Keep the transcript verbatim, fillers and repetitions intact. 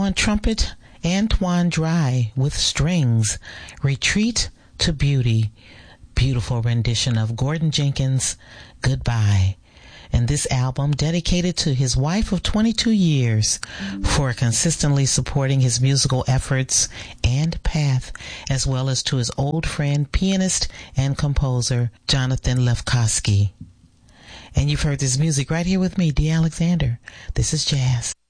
on trumpet, Antoine Dry with strings, Retreat to Beauty. Beautiful rendition of Gordon Jenkins' Goodbye. And this album dedicated to his wife of twenty-two years for consistently supporting his musical efforts and path, as well as to his old friend, pianist and composer, Jonathan Levkowski. And you've heard this music right here with me, Dee Alexander. This is Jazz.